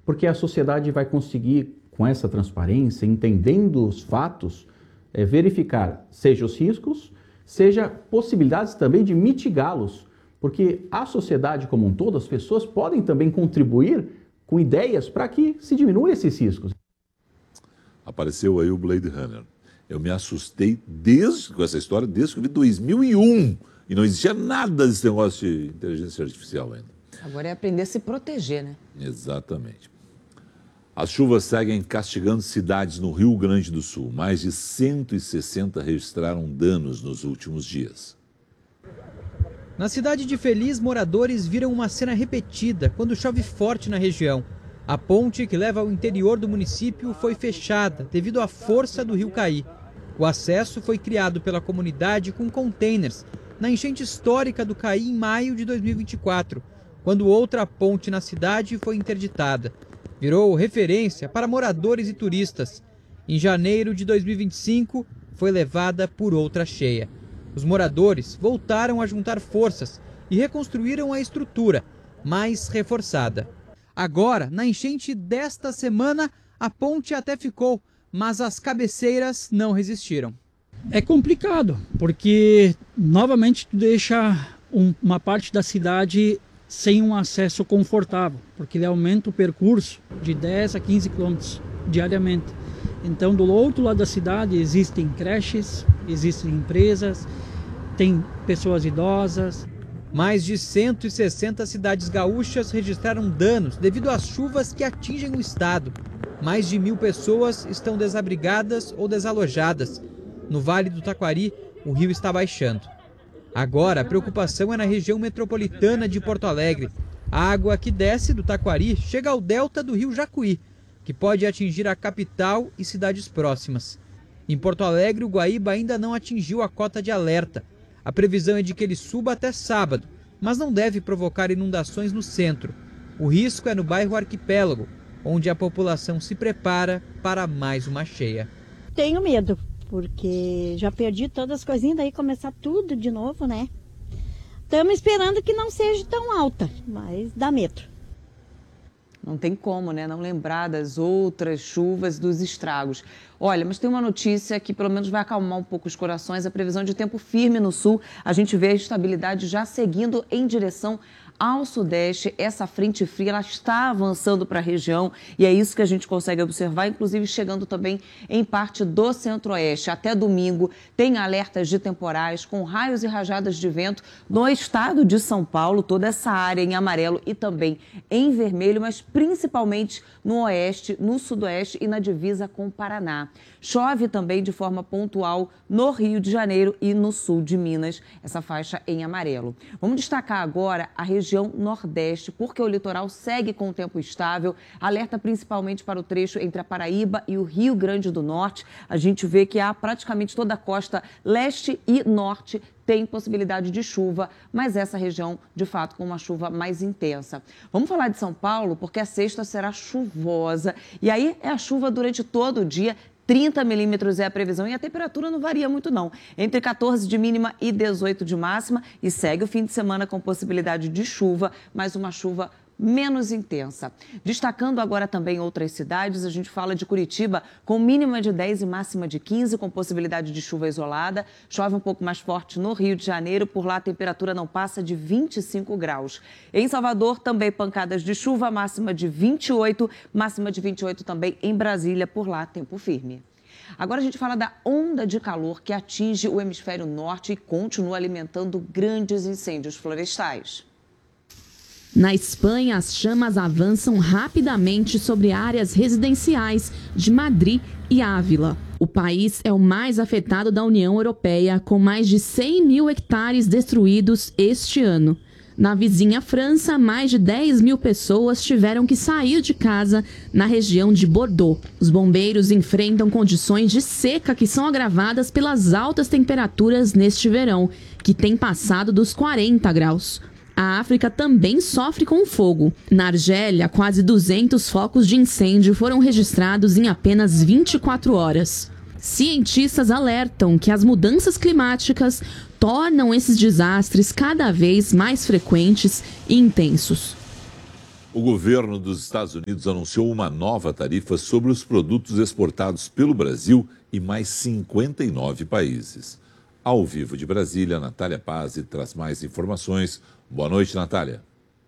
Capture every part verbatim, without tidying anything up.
porque a sociedade vai conseguir, com essa transparência, entendendo os fatos, é, verificar seja os riscos, seja possibilidades também de mitigá-los, porque a sociedade como um todo, as pessoas podem também contribuir com ideias para que se diminua esses riscos. Apareceu aí o Blade Runner. Eu me assustei desde, com essa história desde que eu vi dois mil e um e não existia nada desse negócio de inteligência artificial ainda. Agora é aprender a se proteger, né? Exatamente. As chuvas seguem castigando cidades no Rio Grande do Sul. Mais de cento e sessenta registraram danos nos últimos dias. Na cidade de Feliz, moradores viram uma cena repetida quando chove forte na região. A ponte que leva ao interior do município foi fechada devido à força do rio cair. O acesso foi criado pela comunidade com containers na enchente histórica do Caí em maio de dois mil e vinte e quatro, quando outra ponte na cidade foi interditada. Virou referência para moradores e turistas. Em janeiro de dois mil e vinte e cinco, foi levada por outra cheia. Os moradores voltaram a juntar forças e reconstruíram a estrutura, mais reforçada. Agora, na enchente desta semana, a ponte até ficou, mas as cabeceiras não resistiram. É complicado, porque novamente tu deixa um, uma parte da cidade sem um acesso confortável, porque ele aumenta o percurso de dez a quinze quilômetros diariamente. Então, do outro lado da cidade existem creches, existem empresas, tem pessoas idosas. Mais de cento e sessenta cidades gaúchas registraram danos devido às chuvas que atingem o estado. Mais de mil pessoas estão desabrigadas ou desalojadas. No Vale do Taquari, o rio está baixando. Agora, a preocupação é na região metropolitana de Porto Alegre. A água que desce do Taquari chega ao delta do rio Jacuí, que pode atingir a capital e cidades próximas. Em Porto Alegre, o Guaíba ainda não atingiu a cota de alerta. A previsão é de que ele suba até sábado, mas não deve provocar inundações no centro. O risco é no bairro Arquipélago, onde a população se prepara para mais uma cheia. Tenho medo, porque já perdi todas as coisinhas, daí começar tudo de novo, né? Estamos esperando que não seja tão alta, mas dá medo. Não tem como, né? Não lembrar das outras chuvas, dos estragos. Olha, mas tem uma notícia que pelo menos vai acalmar um pouco os corações. A previsão de tempo firme no sul. A gente vê a estabilidade já seguindo em direção ao sudeste. Essa frente fria, ela está avançando para a região e é isso que a gente consegue observar, inclusive chegando também em parte do centro-oeste. Até domingo tem alertas de temporais com raios e rajadas de vento no estado de São Paulo, toda essa área em amarelo e também em vermelho, mas principalmente no oeste, no sudoeste e na divisa com o Paraná. Chove também de forma pontual no Rio de Janeiro e no sul de Minas, essa faixa em amarelo. Vamos destacar agora a região nordeste, porque o litoral segue com o tempo estável, alerta principalmente para o trecho entre a Paraíba e o Rio Grande do Norte. A gente vê que há praticamente toda a costa leste e norte tem possibilidade de chuva, mas essa região, de fato, com uma chuva mais intensa. Vamos falar de São Paulo, porque a sexta será chuvosa. E aí é a chuva durante todo o dia. trinta milímetros é a previsão e a temperatura não varia muito não. Entre quatorze de mínima e dezoito de máxima. E segue o fim de semana com possibilidade de chuva, mas uma chuva menos intensa. Destacando agora também outras cidades, a gente fala de Curitiba com mínima de dez e máxima de quinze, com possibilidade de chuva isolada. Chove um pouco mais forte no Rio de Janeiro, por lá a temperatura não passa de vinte e cinco graus. Em Salvador, também pancadas de chuva, máxima de vinte e oito, máxima de vinte e oito também em Brasília, por lá tempo firme. Agora a gente fala da onda de calor que atinge o hemisfério norte e continua alimentando grandes incêndios florestais. Na Espanha, as chamas avançam rapidamente sobre áreas residenciais de Madrid e Ávila. O país é o mais afetado da União Europeia, com mais de cem mil hectares destruídos este ano. Na vizinha França, mais de dez mil pessoas tiveram que sair de casa na região de Bordeaux. Os bombeiros enfrentam condições de seca que são agravadas pelas altas temperaturas neste verão, que tem passado dos quarenta graus. A África também sofre com fogo. Na Argélia, quase duzentos focos de incêndio foram registrados em apenas vinte e quatro horas. Cientistas alertam que as mudanças climáticas tornam esses desastres cada vez mais frequentes e intensos. O governo dos Estados Unidos anunciou uma nova tarifa sobre os produtos exportados pelo Brasil e mais cinquenta e nove países. Ao vivo de Brasília, Natália Pazzi traz mais informações. Boa noite, Natália.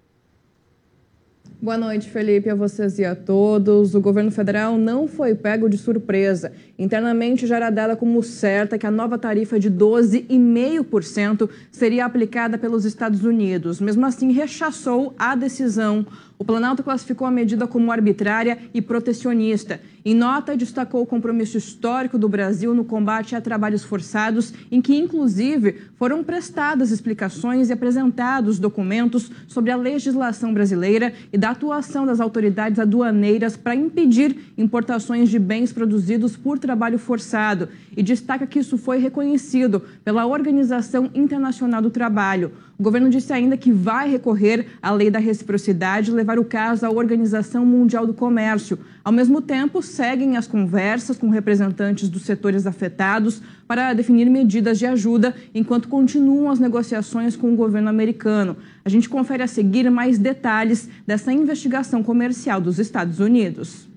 Boa noite, Felipe, a vocês e a todos. O governo federal não foi pego de surpresa. Internamente já era dada como certa que a nova tarifa de doze vírgula cinco por cento seria aplicada pelos Estados Unidos. Mesmo assim, rechaçou a decisão. O Planalto classificou a medida como arbitrária e protecionista. Em nota, destacou o compromisso histórico do Brasil no combate a trabalhos forçados, em que, inclusive, foram prestadas explicações e apresentados documentos sobre a legislação brasileira e da atuação das autoridades aduaneiras para impedir importações de bens produzidos por trabalho forçado. E destaca que isso foi reconhecido pela Organização Internacional do Trabalho. O governo disse ainda que vai recorrer à lei da reciprocidade e levar o caso à Organização Mundial do Comércio. Ao mesmo tempo, seguem as conversas com representantes dos setores afetados para definir medidas de ajuda, enquanto continuam as negociações com o governo americano. A gente confere a seguir mais detalhes dessa investigação comercial dos Estados Unidos.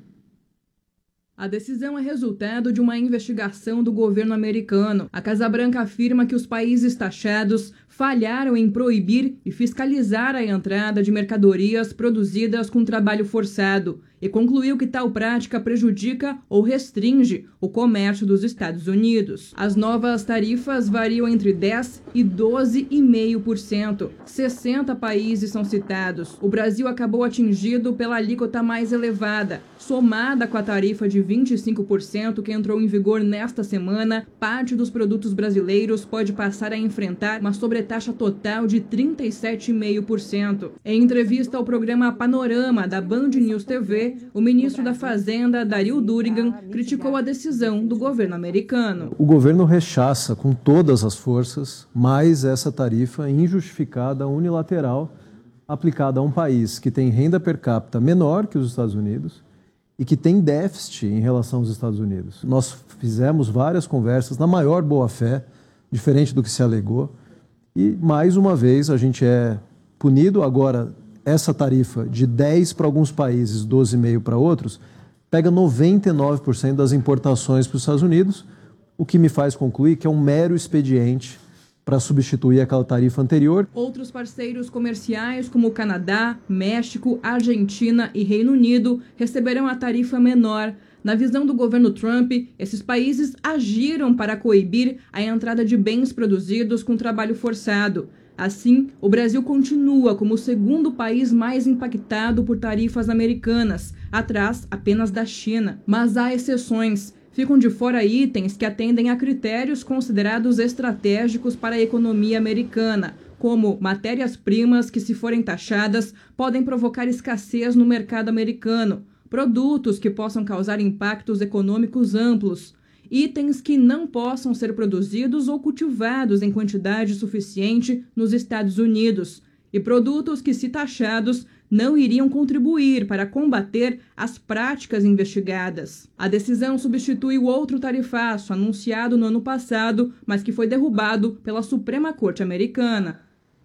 A decisão é resultado de uma investigação do governo americano. A Casa Branca afirma que os países taxados falharam em proibir e fiscalizar a entrada de mercadorias produzidas com trabalho forçado e concluiu que tal prática prejudica ou restringe o comércio dos Estados Unidos. As novas tarifas variam entre dez por cento e doze vírgula cinco por cento. sessenta países são citados. O Brasil acabou atingido pela alíquota mais elevada. Somada com a tarifa de vinte e cinco por cento que entrou em vigor nesta semana, parte dos produtos brasileiros pode passar a enfrentar uma sobretaxa total de trinta e sete vírgula cinco por cento. Em entrevista ao programa Panorama da Band News T V, o ministro da Fazenda, Daryl Durigan, criticou a decisão do governo americano. O governo rechaça com todas as forças mais essa tarifa injustificada, unilateral, aplicada a um país que tem renda per capita menor que os Estados Unidos e que tem déficit em relação aos Estados Unidos. Nós fizemos várias conversas na maior boa-fé, diferente do que se alegou, e mais uma vez a gente é punido. Agora, essa tarifa de dez para alguns países, doze vírgula cinco para outros, pega noventa e nove por cento das importações para os Estados Unidos, o que me faz concluir que é um mero expediente para substituir aquela tarifa anterior. Outros parceiros comerciais, como o Canadá, México, Argentina e Reino Unido, receberão a tarifa menor. Na visão do governo Trump, esses países agiram para coibir a entrada de bens produzidos com trabalho forçado. Assim, o Brasil continua como o segundo país mais impactado por tarifas americanas, atrás apenas da China. Mas há exceções. Ficam de fora itens que atendem a critérios considerados estratégicos para a economia americana, como matérias-primas que, se forem taxadas, podem provocar escassez no mercado americano, produtos que possam causar impactos econômicos amplos, itens que não possam ser produzidos ou cultivados em quantidade suficiente nos Estados Unidos, e produtos que, se taxados, não iriam contribuir para combater as práticas investigadas. A decisão substitui o outro tarifaço anunciado no ano passado, mas que foi derrubado pela Suprema Corte Americana.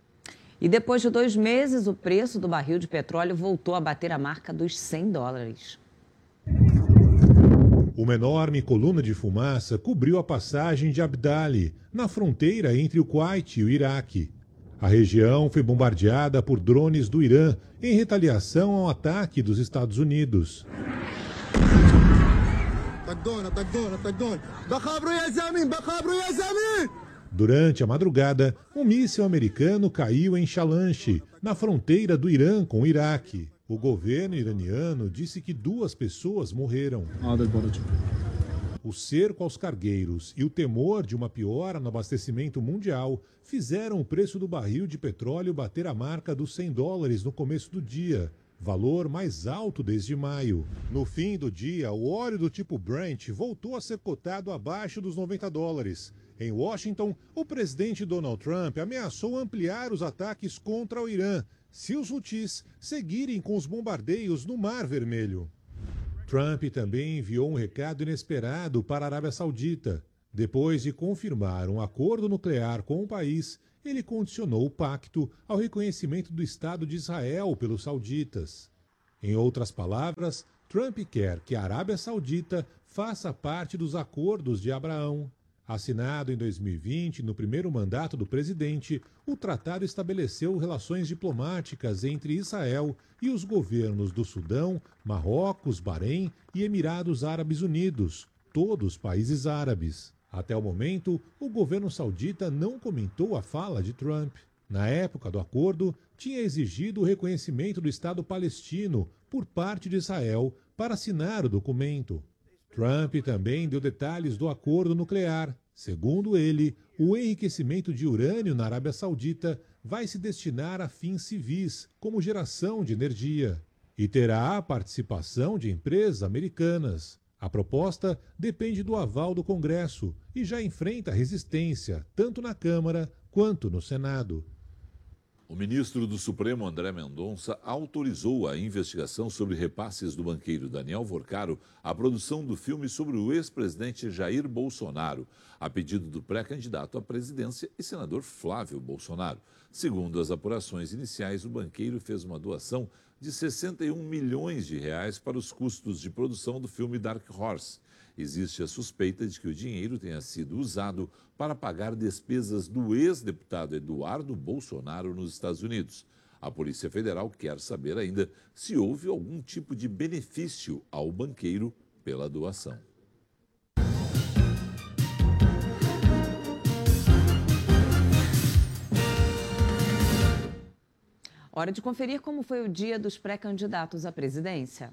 E depois de dois meses, o preço do barril de petróleo voltou a bater a marca dos cem dólares. Uma enorme coluna de fumaça cobriu a passagem de Abdali, na fronteira entre o Kuwait e o Iraque. A região foi bombardeada por drones do Irã em retaliação ao ataque dos Estados Unidos. Durante a madrugada, um míssil americano caiu em Shalanshi, na fronteira do Irã com o Iraque. O governo iraniano disse que duas pessoas morreram. O cerco aos cargueiros e o temor de uma piora no abastecimento mundial fizeram o preço do barril de petróleo bater a marca dos cem dólares no começo do dia, valor mais alto desde maio. No fim do dia, o óleo do tipo Brent voltou a ser cotado abaixo dos noventa dólares. Em Washington, o presidente Donald Trump ameaçou ampliar os ataques contra o Irã se os Houthis seguirem com os bombardeios no Mar Vermelho. Trump também enviou um recado inesperado para a Arábia Saudita. Depois de confirmar um acordo nuclear com o país, ele condicionou o pacto ao reconhecimento do Estado de Israel pelos sauditas. Em outras palavras, Trump quer que a Arábia Saudita faça parte dos acordos de Abraão. Assinado em dois mil e vinte, no primeiro mandato do presidente, o tratado estabeleceu relações diplomáticas entre Israel e os governos do Sudão, Marrocos, Bahrein e Emirados Árabes Unidos, todos países árabes. Até o momento, o governo saudita não comentou a fala de Trump. Na época do acordo, tinha exigido o reconhecimento do Estado palestino por parte de Israel para assinar o documento. Trump também deu detalhes do acordo nuclear. Segundo ele, o enriquecimento de urânio na Arábia Saudita vai se destinar a fins civis, como geração de energia, e terá a participação de empresas americanas. A proposta depende do aval do Congresso e já enfrenta resistência, tanto na Câmara quanto no Senado. O ministro do Supremo, André Mendonça, autorizou a investigação sobre repasses do banqueiro Daniel Vorcaro à produção do filme sobre o ex-presidente Jair Bolsonaro, a pedido do pré-candidato à presidência e senador Flávio Bolsonaro. Segundo as apurações iniciais, o banqueiro fez uma doação de sessenta e um milhões de reais para os custos de produção do filme Dark Horse. Existe a suspeita de que o dinheiro tenha sido usado para pagar despesas do ex-deputado Eduardo Bolsonaro nos Estados Unidos. A Polícia Federal quer saber ainda se houve algum tipo de benefício ao banqueiro pela doação. Hora de conferir como foi o dia dos pré-candidatos à presidência.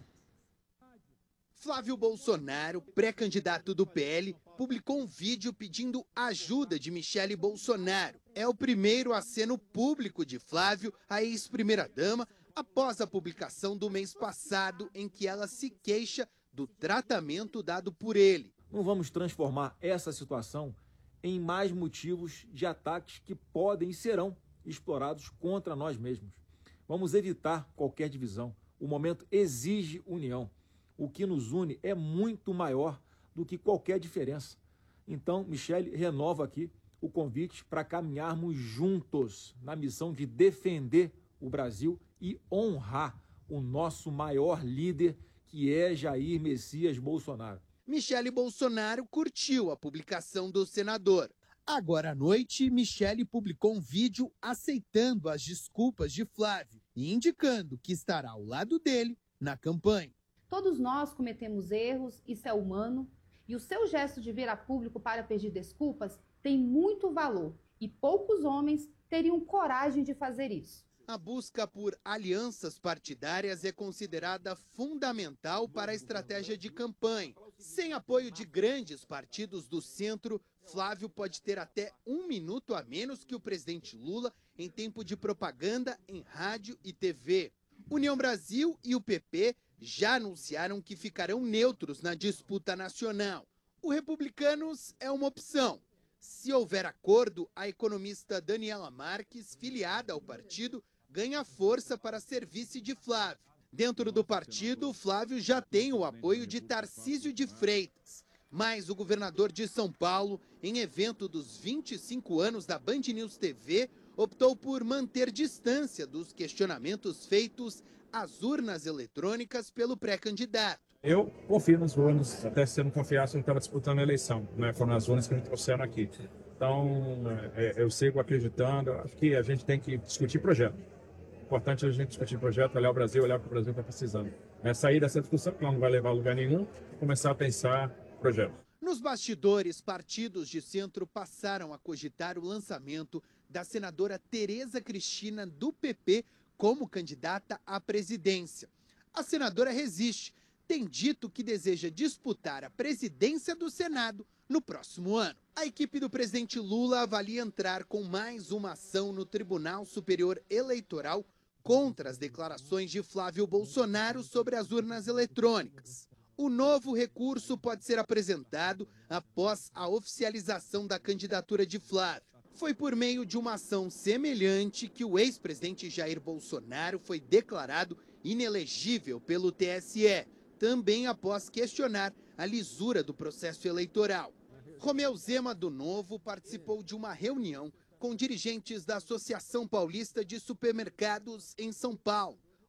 Flávio Bolsonaro, pré-candidato do P L, publicou um vídeo pedindo ajuda de Michele Bolsonaro. É o primeiro aceno público de Flávio, a ex-primeira-dama, após a publicação do mês passado, em que ela se queixa do tratamento dado por ele. Não vamos transformar essa situação em mais motivos de ataques que podem e serão explorados contra nós mesmos. Vamos evitar qualquer divisão. O momento exige união. O que nos une é muito maior do que qualquer diferença. Então, Michele, renova aqui o convite para caminharmos juntos na missão de defender o Brasil e honrar o nosso maior líder, que é Jair Messias Bolsonaro. Michele Bolsonaro curtiu a publicação do senador. Agora à noite, Michele publicou um vídeo aceitando as desculpas de Flávio e indicando que estará ao lado dele na campanha. Todos nós cometemos erros, isso é humano, e o seu gesto de vir a público para pedir desculpas tem muito valor, e poucos homens teriam coragem de fazer isso. A busca por alianças partidárias é considerada fundamental para a estratégia de campanha. Sem apoio de grandes partidos do centro, Flávio pode ter até um minuto a menos que o presidente Lula em tempo de propaganda em rádio e T V. União Brasil e o P P já anunciaram que ficarão neutros na disputa nacional. O Republicanos é uma opção. Se houver acordo, a economista Daniela Marques, filiada ao partido, ganha força para ser vice de Flávio. Dentro do partido, Flávio já tem o apoio de Tarcísio de Freitas. Mas o governador de São Paulo, em evento dos vinte e cinco anos da Band News T V, optou por manter distância dos questionamentos feitos às urnas eletrônicas pelo pré-candidato. Eu confio nas urnas, até se eu não confiasse, eu não estava disputando a eleição, né? Foram as urnas que me trouxeram aqui. Então, é, eu sigo acreditando, acho que a gente tem que discutir projeto. O importante é a gente discutir projeto, olhar o Brasil, olhar para o Brasil está precisando. É sair dessa discussão, que não vai levar a lugar nenhum, começar a pensar projeto. Nos bastidores, partidos de centro passaram a cogitar o lançamento da senadora Tereza Cristina, do P P, como candidata à presidência. A senadora resiste, tem dito que deseja disputar a presidência do Senado no próximo ano. A equipe do presidente Lula avalia entrar com mais uma ação no Tribunal Superior Eleitoral contra as declarações de Flávio Bolsonaro sobre as urnas eletrônicas. O novo recurso pode ser apresentado após a oficialização da candidatura de Flávio. Foi por meio de uma ação semelhante que o ex-presidente Jair Bolsonaro foi declarado inelegível pelo T S E, também após questionar a lisura do processo eleitoral. Romeu Zema, do Novo, participou de uma reunião com dirigentes da Associação Paulista de Supermercados em São Paulo.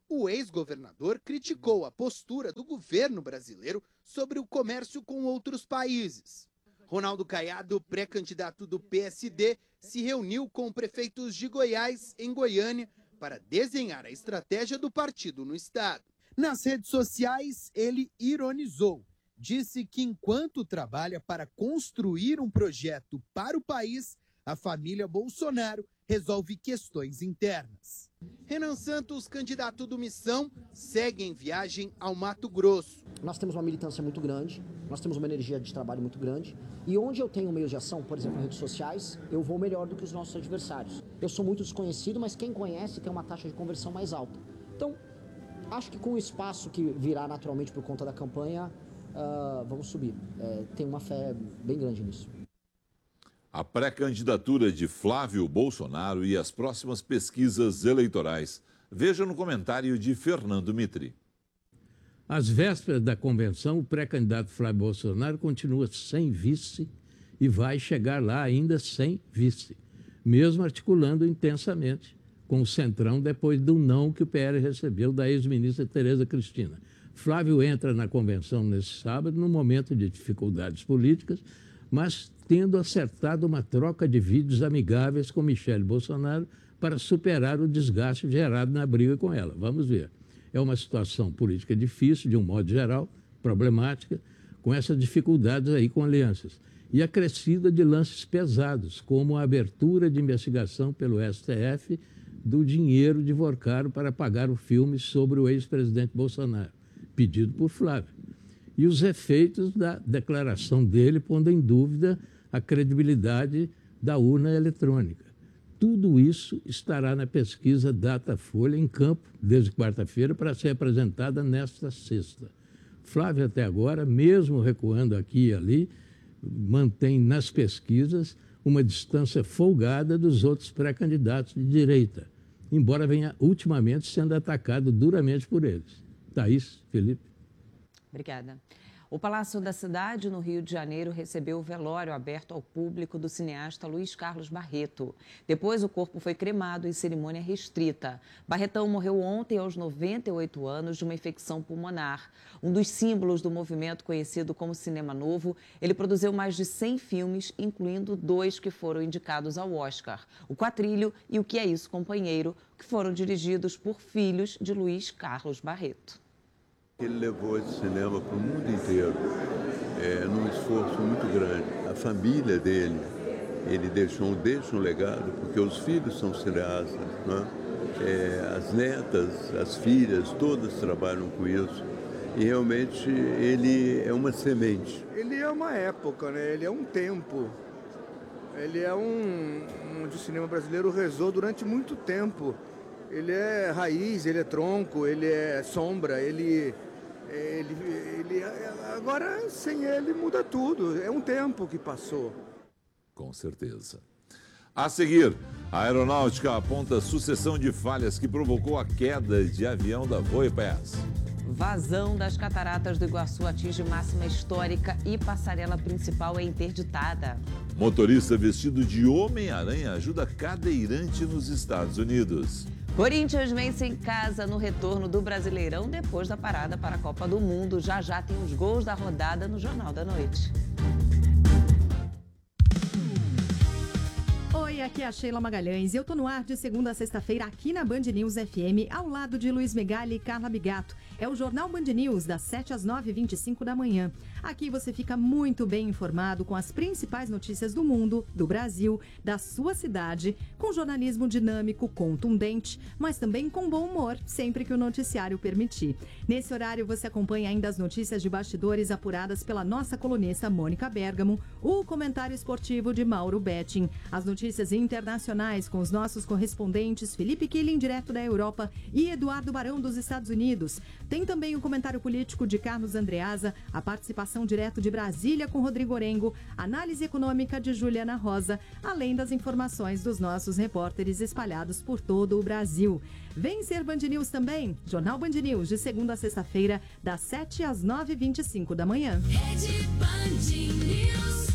O ex-governador criticou a postura do governo brasileiro sobre o comércio com outros países. Ronaldo Caiado, pré-candidato do P S D, se reuniu com prefeitos de Goiás, em Goiânia, para desenhar a estratégia do partido no estado. Nas redes sociais, ele ironizou. Disse que enquanto trabalha para construir um projeto para o país, a família Bolsonaro resolve questões internas. Renan Santos, candidato do Missão, segue em viagem ao Mato Grosso. Nós temos uma militância muito grande, nós temos uma energia de trabalho muito grande, e onde eu tenho meios de ação, por exemplo, redes sociais, eu vou melhor do que os nossos adversários. Eu sou muito desconhecido, mas quem conhece tem uma taxa de conversão mais alta. Então, acho que com o espaço que virá naturalmente por conta da campanha, uh, vamos subir. É, tenho uma fé bem grande nisso. A pré-candidatura de Flávio Bolsonaro e as próximas pesquisas eleitorais. Veja no comentário de Fernando Mitri. Às vésperas da convenção, o pré-candidato Flávio Bolsonaro continua sem vice e vai chegar lá ainda sem vice, mesmo articulando intensamente com o Centrão depois do não que o P L recebeu da ex-ministra Tereza Cristina. Flávio entra na convenção nesse sábado, num momento de dificuldades políticas, mas tendo acertado uma troca de vídeos amigáveis com Michele Bolsonaro para superar o desgaste gerado na briga com ela. Vamos ver. É uma situação política difícil, de um modo geral, problemática, com essas dificuldades aí com alianças. E acrescida de lances pesados, como a abertura de investigação pelo S T F do dinheiro de Vorcaro para pagar o filme sobre o ex-presidente Bolsonaro, pedido por Flávio. E os efeitos da declaração dele, pondo em dúvida a credibilidade da urna eletrônica. Tudo isso estará na pesquisa Datafolha em campo, desde quarta-feira, para ser apresentada nesta sexta. Flávio, até agora, mesmo recuando aqui e ali, mantém nas pesquisas uma distância folgada dos outros pré-candidatos de direita, embora venha ultimamente sendo atacado duramente por eles. Thaís, Felipe. Obrigada. O Palácio da Cidade, no Rio de Janeiro, recebeu o velório aberto ao público do cineasta Luiz Carlos Barreto. Depois, o corpo foi cremado em cerimônia restrita. Barretão morreu ontem aos noventa e oito anos de uma infecção pulmonar. Um dos símbolos do movimento conhecido como Cinema Novo, ele produziu mais de cem filmes, incluindo dois que foram indicados ao Oscar, O Quatrilho e O Que É Isso, Companheiro, que foram dirigidos por filhos de Luiz Carlos Barreto. Ele levou esse cinema para o mundo inteiro, é, num esforço muito grande. A família dele, ele deixou, deixa um legado, porque os filhos são cineastas, né? É, as netas, as filhas, todas trabalham com isso. E realmente ele é uma semente. Ele é uma época, né? Ele é um tempo. Ele é um, onde o cinema brasileiro rezou durante muito tempo. Ele é raiz, ele é tronco, ele é sombra, ele, ele, ele... Agora, sem ele, muda tudo. É um tempo que passou. Com certeza. A seguir, a aeronáutica aponta sucessão de falhas que provocou a queda de avião da Voipers. Vazão das cataratas do Iguaçu atinge máxima histórica e passarela principal é interditada. Motorista vestido de Homem-Aranha ajuda cadeirante nos Estados Unidos. Corinthians vence em casa no retorno do Brasileirão depois da parada para a Copa do Mundo. Já já tem os gols da rodada no Jornal da Noite. Oi, aqui é a Sheila Magalhães e eu tô no ar de segunda a sexta-feira aqui na Band News F M, ao lado de Luiz Megali e Carla Bigato. É o Jornal Band News, das sete às nove e vinte e cinco da manhã. Aqui você fica muito bem informado com as principais notícias do mundo, do Brasil, da sua cidade, com jornalismo dinâmico, contundente, mas também com bom humor, sempre que o noticiário permitir. Nesse horário você acompanha ainda as notícias de bastidores apuradas pela nossa colunista Mônica Bergamo, o comentário esportivo de Mauro Betting, as notícias internacionais com os nossos correspondentes Felipe Killing, direto da Europa, e Eduardo Barão, dos Estados Unidos. Tem também o comentário político de Carlos Andreasa, a participação direto de Brasília com Rodrigo Orengo, análise econômica de Juliana Rosa, além das informações dos nossos repórteres espalhados por todo o Brasil. Vem ser Band News também, Jornal Band News, de segunda a sexta-feira, das sete às nove e vinte e cinco da manhã. Rede Band News.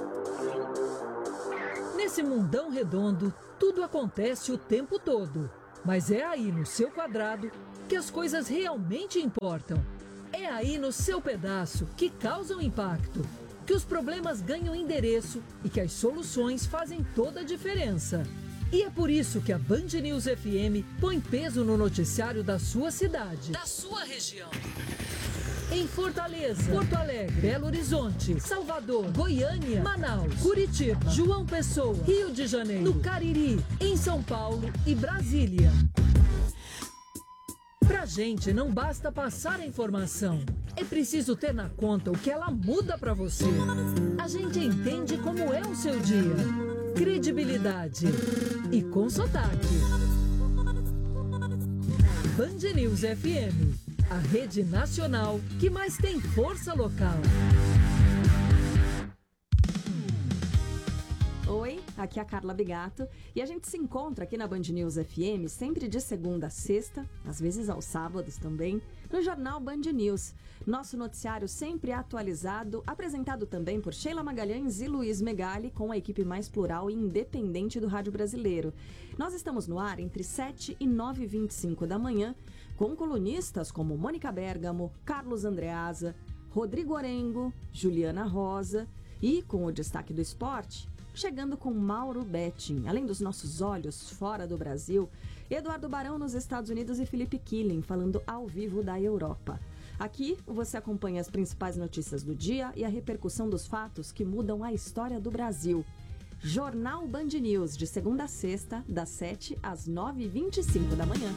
Nesse mundão redondo, tudo acontece o tempo todo. Mas é aí no seu quadrado que as coisas realmente importam. É aí no seu pedaço que causam impacto, que os problemas ganham endereço e que as soluções fazem toda a diferença. E é por isso que a Band News F M põe peso no noticiário da sua cidade, da sua região. Em Fortaleza, Porto Alegre, Belo Horizonte, Salvador, Goiânia, Manaus, Curitiba, João Pessoa, Rio de Janeiro, no Cariri, em São Paulo e Brasília. Pra gente não basta passar a informação, é preciso ter na conta o que ela muda pra você. A gente entende como é o seu dia, credibilidade e com sotaque. Band News F M, a rede nacional que mais tem força local. Oi, aqui é a Carla Bigato e a gente se encontra aqui na Band News F M sempre de segunda a sexta, às vezes aos sábados também, no Jornal Band News. Nosso noticiário sempre atualizado, apresentado também por Sheila Magalhães e Luiz Megali, com a equipe mais plural e independente do rádio brasileiro. Nós estamos no ar entre sete e nove e vinte e cinco da manhã, com colunistas como Mônica Bergamo, Carlos Andreasa, Rodrigo Orengo, Juliana Rosa e, com o destaque do esporte, chegando com Mauro Betting, além dos nossos olhos fora do Brasil, Eduardo Barão nos Estados Unidos e Felipe Killing falando ao vivo da Europa. Aqui você acompanha as principais notícias do dia e a repercussão dos fatos que mudam a história do Brasil. Jornal Band News, de segunda a sexta, das sete às nove e vinte e cinco da manhã.